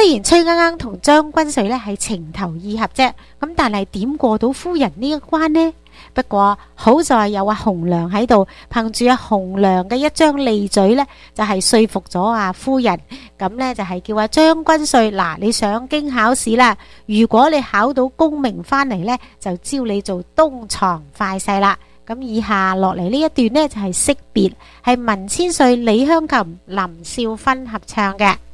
雖然崔鶯鶯同張君瑞呢係情投意合啫，咁但係點過到夫人呢一關呢？不過好在有阿紅娘喺度，憑住阿紅娘嘅一張利嘴呢，就係說服咗阿夫人。咁呢就係叫阿張君瑞，嗱，你上京考試啦，如果你考到功名翻嚟呢，就招你做東床快婿啦。咁以下落嚟呢一段呢，就係惜別，係文千歲、李香琴、林少芬合唱嘅。